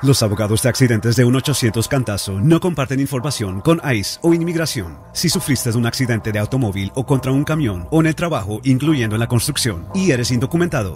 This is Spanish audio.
Los abogados de accidentes de 1-800 Cantazo no comparten información con ICE o Inmigración. Si sufriste de un accidente de automóvil o contra un camión o en el trabajo, incluyendo en la construcción, y eres indocumentado,